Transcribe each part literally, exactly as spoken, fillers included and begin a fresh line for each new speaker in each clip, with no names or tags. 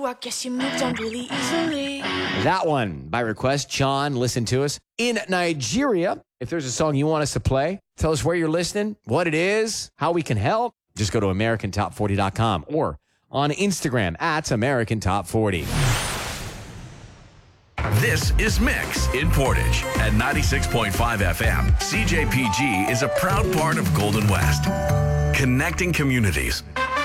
I guess you moved on really easily.
That one, by request, Sean, listen to us. In Nigeria, if there's a song you want us to play, tell us where you're listening, what it is, how we can help. Just go to American Top forty dot com or on Instagram at American Top forty.
This is Mix in Portage at ninety-six point five F M. C J P G is a proud part of Golden West, connecting communities.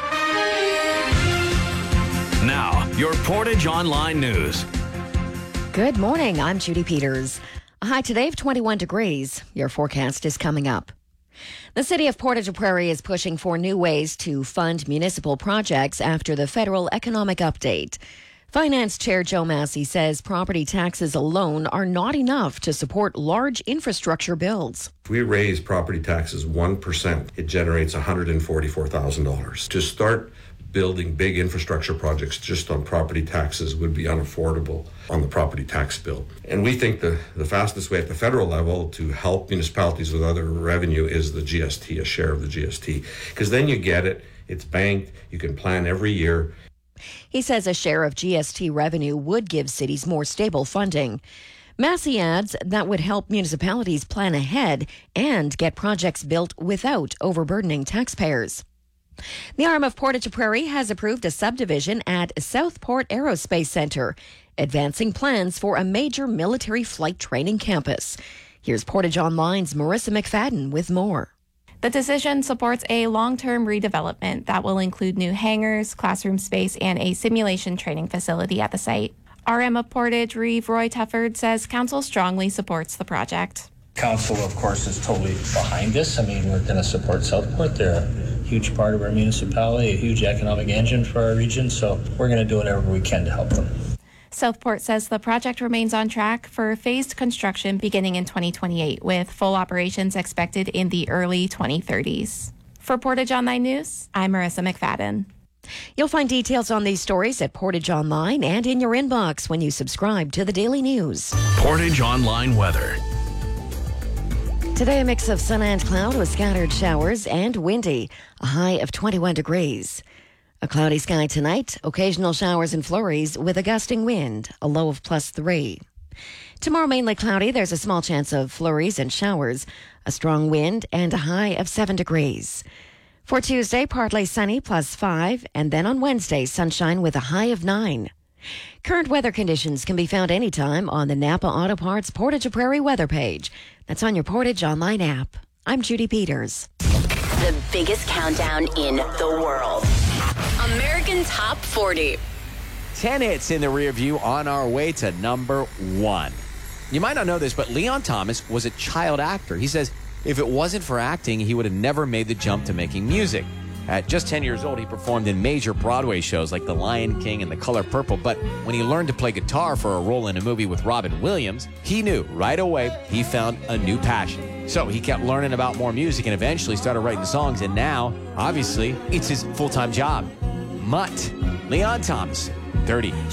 Now, your Portage Online News.
Good morning. I'm Judy Peters. A high today of twenty-one degrees. Your forecast is coming up. The city of Portage la Prairie is pushing for new ways to fund municipal projects after the federal economic update. Finance Chair Joe Massey says property taxes alone are not enough to support large infrastructure builds.
If we raise property taxes one percent, it generates one hundred forty-four thousand dollars. To start building big infrastructure projects just on property taxes would be unaffordable on the property tax bill. And we think the, the fastest way at the federal level to help municipalities with other revenue is the G S T, a share of the G S T. Because then you get it, it's banked, you can plan every year.
He says a share of G S T revenue would give cities more stable funding. Massey adds that would help municipalities plan ahead and get projects built without overburdening taxpayers. The arm of Portage la Prairie has approved a subdivision at Southport Aerospace Centre, advancing plans for a major military flight training campus. Here's Portage Online's Marissa McFadden with more.
The decision supports a long-term redevelopment that will include new hangars, classroom space, and a simulation training facility at the site. R M of Portage, Reeve Roy Tufford, says council strongly supports the project.
Council, of course, is totally behind this. I mean, we're going to support Southport. They're a huge part of our municipality, a huge economic engine for our region, so we're going to do whatever we can to help them.
Southport says the project remains on track for phased construction beginning in twenty twenty-eight, with full operations expected in the early twenty thirties. For Portage Online News, I'm Marissa McFadden.
You'll find details on these stories at Portage Online and in your inbox when you subscribe to the Daily News.
Portage Online Weather.
Today, a mix of sun and cloud with scattered showers and windy, a high of twenty-one degrees. A cloudy sky tonight, occasional showers and flurries with a gusting wind, a low of plus three. Tomorrow, mainly cloudy, there's a small chance of flurries and showers, a strong wind, and a high of seven degrees. For Tuesday, partly sunny, plus five, and then on Wednesday, sunshine with a high of nine. Current weather conditions can be found anytime on the Napa Auto Parts Portage la Prairie weather page. That's on your Portage Online app. I'm Judy Peters.
The biggest countdown in the world. American Top forty.
ten hits in the rear view on our way to number one. You might not know this, but Leon Thomas was a child actor. He says if it wasn't for acting, he would have never made the jump to making music. At just ten years old, he performed in major Broadway shows like The Lion King and The Color Purple. But when he learned to play guitar for a role in a movie with Robin Williams, he knew right away he found a new passion. So he kept learning about more music and eventually started writing songs. And now, obviously, it's his full-time job. Mutt, Leon Thomas, thirty.